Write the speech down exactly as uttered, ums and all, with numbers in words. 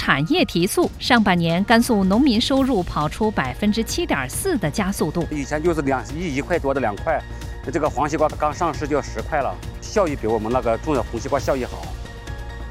产业提速，上半年甘肃农民收入跑出百分之七点四的加速度。 以前就是两一一块多的两块，这个黄西瓜刚上市就要十块了，效益比我们那个种的红西瓜效益好。